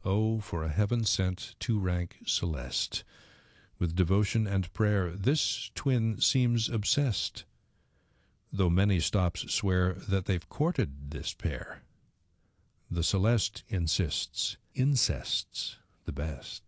Oh, for a heaven-sent two-rank Celeste! With devotion and prayer this twin seems obsessed, though many stops swear that they've courted this pair. The Celeste insists incest's the best.